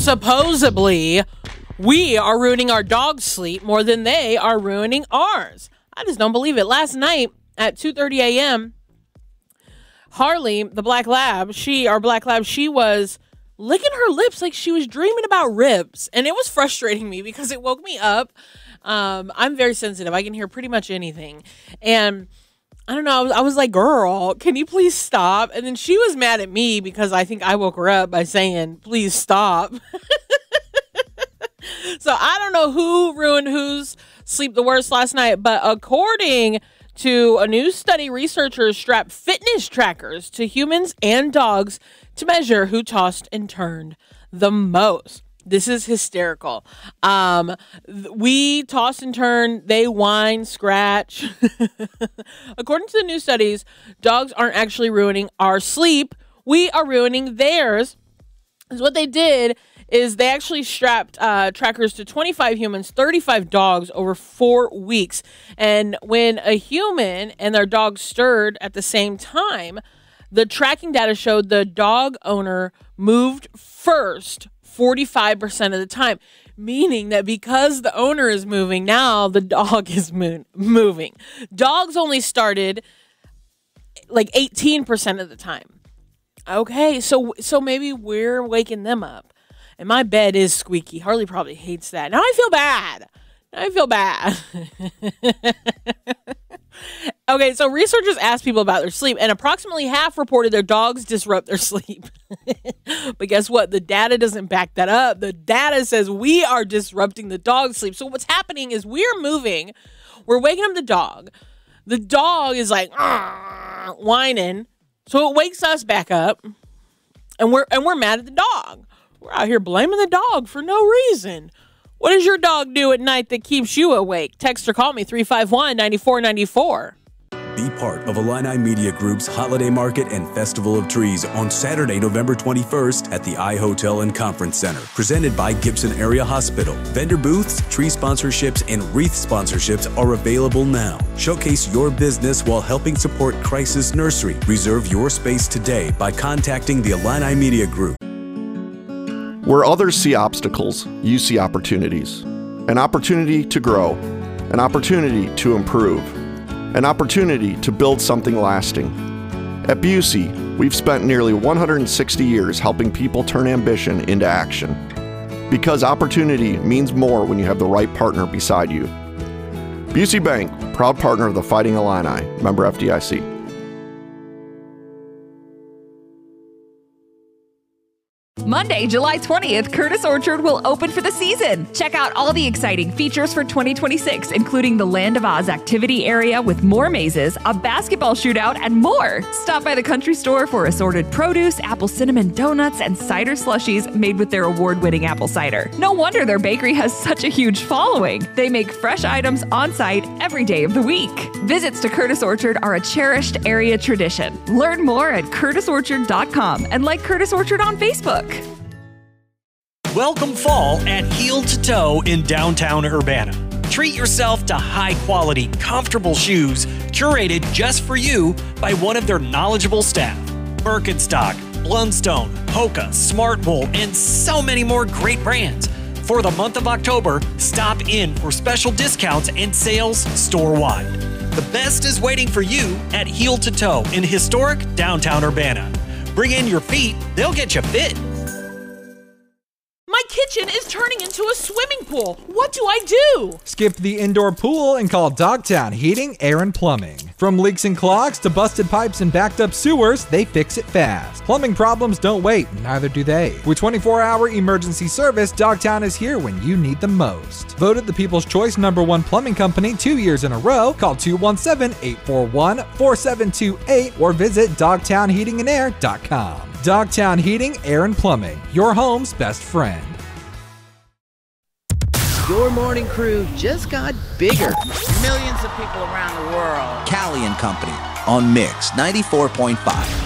supposedly, we are ruining our dog's sleep more than they are ruining ours. I just don't believe it. Last night at 2:30 a.m., Harley, the black lab, she was licking her lips like she was dreaming about ribs. And it was frustrating me because it woke me up. I'm very sensitive. I can hear pretty much anything. And I don't know. I was like, girl, can you please stop? And then she was mad at me because I think I woke her up by saying, please stop. So I don't know who ruined whose sleep the worst last night. But according to a new study, researchers strapped fitness trackers to humans and dogs to measure who tossed and turned the most. This is hysterical. We toss and turn, they whine, scratch. According to the new studies, dogs aren't actually ruining our sleep. We are ruining theirs. Because what they did is they actually strapped trackers to 25 humans, 35 dogs over 4 weeks. And when a human and their dog stirred at the same time, the tracking data showed the dog owner moved first 45% of the time, meaning that because the owner is moving, now the dog is moving. Dogs only started like 18% of the time. Okay, so maybe we're waking them up. And my bed is squeaky. Harley probably hates that. Now I feel bad. Okay, so researchers asked people about their sleep, and approximately half reported their dogs disrupt their sleep. But guess what? The data doesn't back that up. The data says we are disrupting the dog's sleep. So what's happening is we're moving. We're waking up the dog. The dog is like whining. So it wakes us back up, and we're mad at the dog. We're out here blaming the dog for no reason. What does your dog do at night that keeps you awake? Text or call me 351-9494. Be part of Illini Media Group's Holiday Market and Festival of Trees on Saturday, November 21st at the iHotel and Conference Center. Presented by Gibson Area Hospital. Vendor booths, tree sponsorships, and wreath sponsorships are available now. Showcase your business while helping support Crisis Nursery. Reserve your space today by contacting the Illini Media Group. Where others see obstacles, you see opportunities. An opportunity to grow. An opportunity to improve. An opportunity to build something lasting. At Busey, we've spent nearly 160 years helping people turn ambition into action. Because opportunity means more when you have the right partner beside you. Busey Bank, proud partner of the Fighting Illini, member FDIC. Monday, July 20th, Curtis Orchard will open for the season. Check out all the exciting features for 2026, including the Land of Oz activity area with more mazes, a basketball shootout, and more. Stop by the country store for assorted produce, apple cinnamon donuts, and cider slushies made with their award-winning apple cider. No wonder their bakery has such a huge following. They make fresh items on site every day of the week. Visits to Curtis Orchard are a cherished area tradition. Learn more at curtisorchard.com and like Curtis Orchard on Facebook. Welcome fall at Heel to Toe in downtown Urbana. Treat yourself to high-quality, comfortable shoes curated just for you by one of their knowledgeable staff. Birkenstock, Blundstone, Hoka, Smartwool, and so many more great brands. For the month of October, stop in for special discounts and sales store-wide. The best is waiting for you at Heel to Toe in historic downtown Urbana. Bring in your feet, they'll get you fit. My kitchen is turning into a swimming pool. What do I do? Skip the indoor pool and call Dogtown Heating, Air, and Plumbing. From leaks and clogs to busted pipes and backed up sewers, they fix it fast. Plumbing problems don't wait, neither do they. With 24-hour emergency service, Dogtown is here when you need them most. Voted the People's Choice #1 plumbing company 2 years in a row, call 217-841-4728 or visit dogtownheatingandair.com. Dogtown Heating, Air, and Plumbing, your home's best friend. Your morning crew just got bigger. Millions of people around the world. Callie and Company on Mix 94.5.